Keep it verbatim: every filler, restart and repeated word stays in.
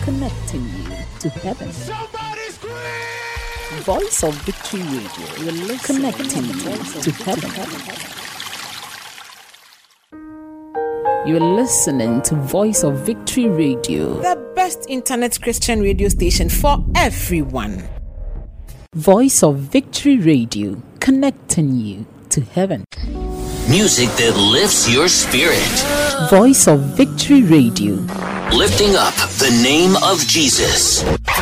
connecting you to heaven. Voice of Victory Radio, you're connecting you to heaven. You're listening to Voice of Victory Radio, the best internet Christian radio station for everyone. Voice of Victory Radio, connecting you to heaven. Music that lifts your spirit. Voice of Victory Radio, lifting up the name of Jesus.